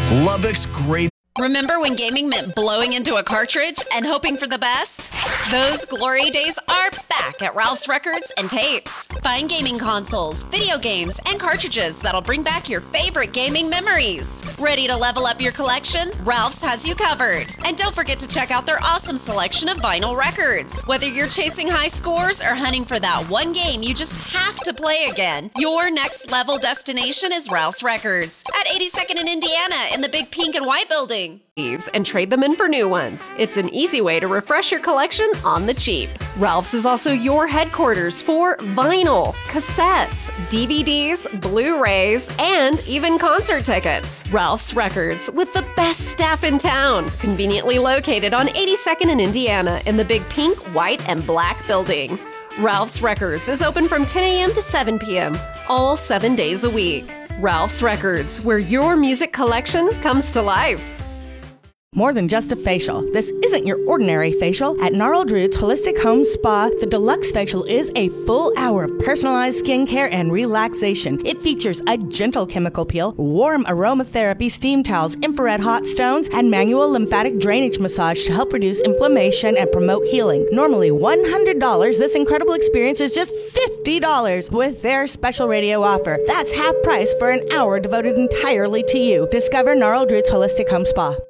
Lubbock's great. Remember when gaming meant blowing into a cartridge and hoping for the best? Those glory days are back at Ralph's Records and Tapes. Find gaming consoles, video games, and cartridges that'll bring back your favorite gaming memories. Ready to level up your collection? Ralph's has you covered. And don't forget to check out their awesome selection of vinyl records. Whether you're chasing high scores or hunting for that one game you just have to play again, your next level destination is Ralph's Records at 82nd and Indiana in the big pink and white building. And trade them in for new ones. It's an easy way to refresh your collection on the cheap. Ralph's is also your headquarters for vinyl, cassettes, DVDs, Blu-rays, and even concert tickets. Ralph's Records, with the best staff in town, conveniently located on 82nd and Indiana in the big pink, white, and black building. Ralph's Records is open from 10 a.m. to 7 p.m., all 7 days a week. Ralph's Records, where your music collection comes to life. More than just a facial. This isn't your ordinary facial. At Gnarled Roots Holistic Home Spa, the Deluxe Facial is a full hour of personalized skincare and relaxation. It features a gentle chemical peel, warm aromatherapy, steam towels, infrared hot stones, and manual lymphatic drainage massage to help reduce inflammation and promote healing. Normally $100, this incredible experience is just $50 with their special radio offer. That's half price for an hour devoted entirely to you. Discover Gnarled Roots Holistic Home Spa.